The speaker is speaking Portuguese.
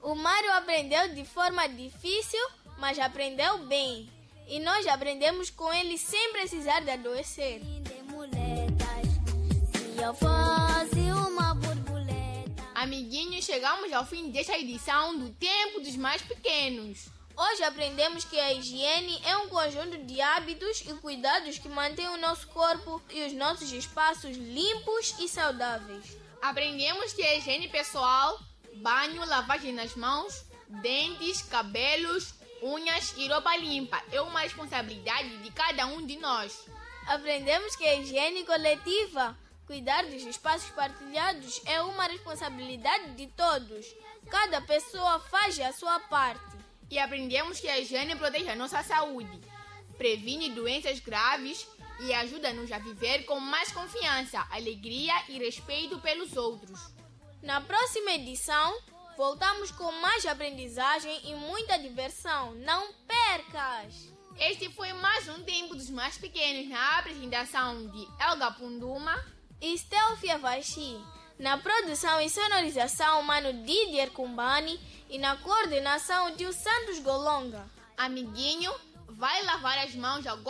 O Mário aprendeu de forma difícil, mas aprendeu bem. E nós aprendemos com ele sem precisar de adoecer. Amiguinhos, chegamos ao fim desta edição do Tempo dos Mais Pequenos. Hoje aprendemos que a higiene é um conjunto de hábitos e cuidados que mantém o nosso corpo e os nossos espaços limpos e saudáveis. Aprendemos que a higiene pessoal, banho, lavagem nas mãos, dentes, cabelos, unhas e roupa limpa é uma responsabilidade de cada um de nós. Aprendemos que a higiene coletiva, cuidar dos espaços partilhados, é uma responsabilidade de todos. Cada pessoa faz a sua parte. E aprendemos que a higiene protege a nossa saúde, previne doenças graves e ajuda-nos a viver com mais confiança, alegria e respeito pelos outros. Na próxima edição, voltamos com mais aprendizagem e muita diversão. Não percas! Este foi mais um Tempo dos Mais Pequenos, na apresentação de Elga Punduma e Stelfia Vaxi. Na produção e sonorização, Mano Didier Kumbani, e na coordenação, Tio Santos Golonga. Amiguinho, vai lavar as mãos agora.